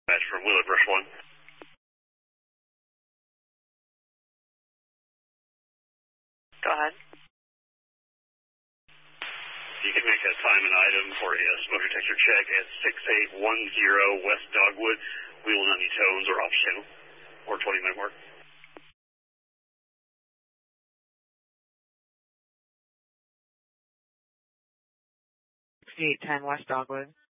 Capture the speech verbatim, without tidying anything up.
Match from Willow Brush one. Go ahead. You can make a time and item for a smoke detector check at six eight one zero West Dogwood. We will not need tones or off channel or twenty minute mark. sixty-eight ten West Dogwood.